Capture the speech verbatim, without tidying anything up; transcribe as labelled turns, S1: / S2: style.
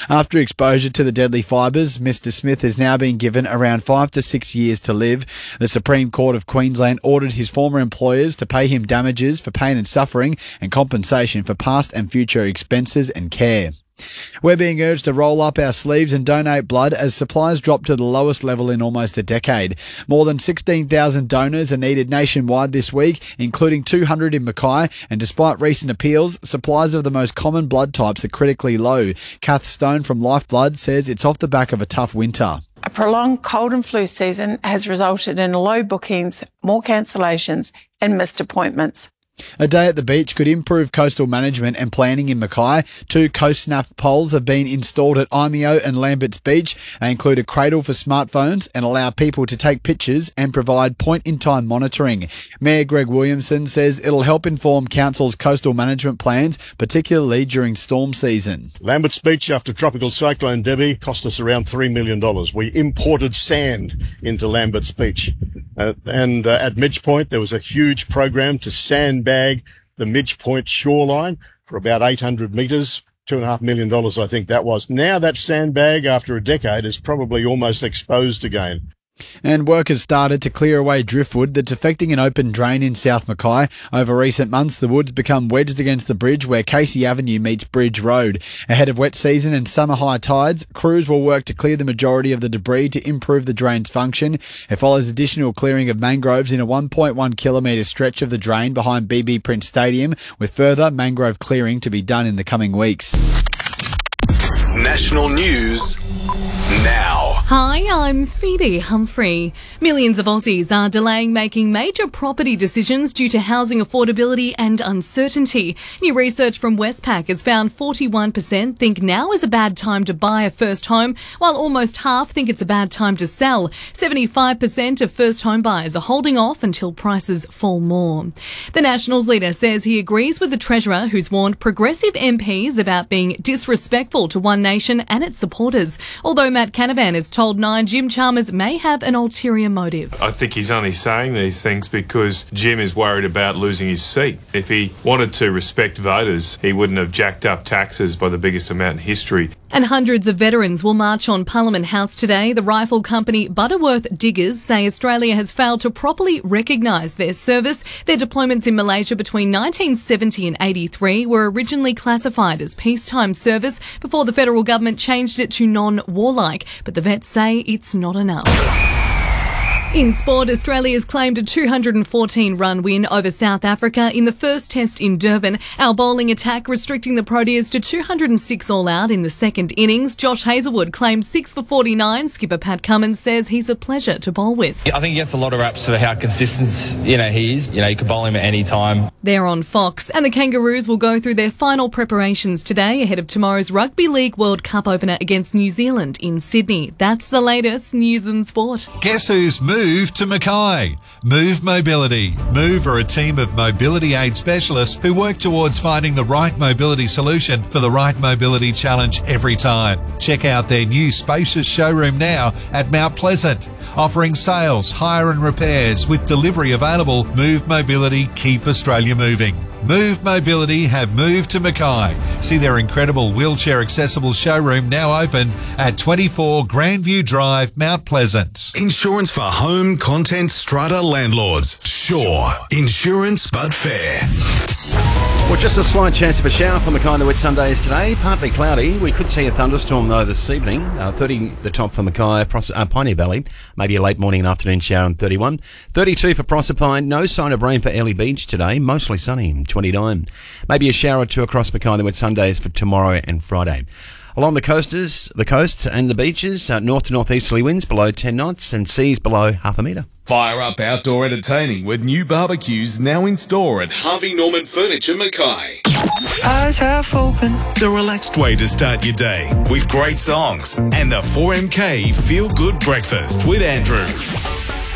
S1: After exposure to the deadly fibres, Mister Smith has now been given around five to six years to live. The Supreme Court of Queensland ordered his former employers to pay him damages for pain and suffering and compensation for past and future expenses and care. We're being urged to roll up our sleeves and donate blood as supplies drop to the lowest level in almost a decade. More than sixteen thousand donors are needed nationwide this week, including two hundred in Mackay, and despite recent appeals, supplies of the most common blood types are critically low. Kath Stone from Lifeblood says it's off the back of a tough winter.
S2: A prolonged cold and flu season has resulted in low bookings, more cancellations and missed appointments.
S1: A day at the beach could improve coastal management and planning in Mackay. Two Coast Snap poles have been installed at Imeo and Lambert's Beach. They include a cradle for smartphones and allow people to take pictures and provide point-in-time monitoring. Mayor Greg Williamson says it'll help inform council's coastal management plans, particularly during storm season.
S3: Lambert's Beach, after Tropical Cyclone Debbie, cost us around three million dollars. We imported sand into Lambert's Beach. Uh, and uh, at Midge Point, there was a huge program to sandbag the Midge Point shoreline for about eight hundred metres, two and a half million dollars, I think that was. Now that sandbag, after a decade, is probably almost exposed again.
S1: And work has started to clear away driftwood that's affecting an open drain in South Mackay. Over recent months, the wood's become wedged against the bridge where Casey Avenue meets Bridge Road. Ahead of wet season and summer high tides, crews will work to clear the majority of the debris to improve the drain's function. It follows additional clearing of mangroves in a one point one kilometre stretch of the drain behind B B Prince Stadium, with further mangrove clearing to be done in the coming weeks.
S4: National news now.
S5: Hi, I'm Phoebe Humphrey. Millions of Aussies are delaying making major property decisions due to housing affordability and uncertainty. New research from Westpac has found forty-one percent think now is a bad time to buy a first home, while almost half think it's a bad time to sell. seventy-five percent of first home buyers are holding off until prices fall more. The Nationals leader says he agrees with the Treasurer, who's warned progressive M Ps about being disrespectful to One Nation and its supporters. Although Matt Canavan has told Nine Jim Chalmers may have an ulterior motive.
S6: I think he's only saying these things because Jim is worried about losing his seat. If he wanted to respect voters, he wouldn't have jacked up taxes by the biggest amount in history.
S5: And hundreds of veterans will march on Parliament House today. The rifle company Butterworth Diggers say Australia has failed to properly recognise their service. Their deployments in Malaysia between nineteen seventy and eighty-three were originally classified as peacetime service before the federal government changed it to non-warlike. But the vets say it's not enough. In sport, Australia's claimed a two hundred fourteen run win over South Africa in the first test in Durban. Our bowling attack restricting the Proteas to two hundred six all out in the second innings. Josh Hazlewood claimed six for forty-nine. Skipper Pat Cummins says he's a pleasure to bowl with.
S7: I think he gets a lot of raps for how consistent, you know, he is. You know, you can bowl him at any time.
S5: They're on Fox, and the Kangaroos will go through their final preparations today ahead of tomorrow's Rugby League World Cup opener against New Zealand in Sydney. That's the latest news and sport.
S8: Guess who's moved to Mackay? Move Mobility. Move are a team of mobility aid specialists who work towards finding the right mobility solution for the right mobility challenge every time. Check out their new spacious showroom now at Mount Pleasant. Offering sales, hire and repairs with delivery available. Move Mobility, keep Australia moving. Move Mobility have moved to Mackay. See their incredible wheelchair accessible showroom now open at twenty-four Grandview Drive, Mount Pleasant.
S4: Insurance for home, content, strata landlords. Sure. Insurance but fair.
S9: Well, just a slight chance of a shower for Mackay on the wet Sundays today. Partly cloudy. We could see a thunderstorm, though, this evening. Uh, thirty the top for Mackay, Pros- uh, Pioneer Valley. Maybe a late morning and afternoon shower on thirty-one. thirty-two for Proserpine. No sign of rain for Airlie Beach today. Mostly sunny, twenty-nine. Maybe a shower or two across Mackay on the wet Sundays for tomorrow and Friday. Along the coasters, the coasts and the beaches, uh, north to northeasterly winds below ten knots and seas below half a metre.
S4: Fire up outdoor entertaining with new barbecues now in store at Harvey Norman Furniture Mackay.
S10: Eyes half open.
S4: The relaxed way to start your day with great songs and the four M K Feel Good Breakfast with Andrew.